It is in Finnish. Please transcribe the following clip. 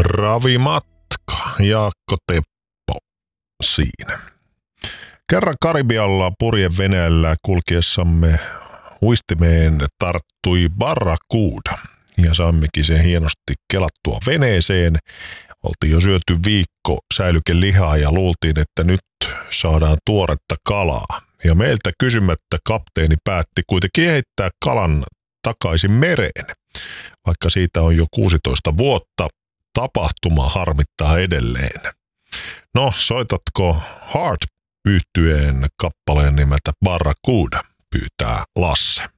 Ravimatka, Jaakko Teppo siinä. Kerran Karibialla purjeveneellä kulkiessamme uistimeen tarttui barracuda ja saimmekin sen hienosti kelattua veneeseen. Oltiin jo syöty viikko säilykelihaa ja luultiin, että nyt saadaan tuoretta kalaa. Ja meiltä kysymättä kapteeni päätti kuitenkin heittää kalan takaisin mereen. Vaikka siitä on jo 16 vuotta, tapahtuma harmittaa edelleen. No, soitatko Heart -yhtyeen kappaleen nimeltä Barracuda, pyytää Lasse.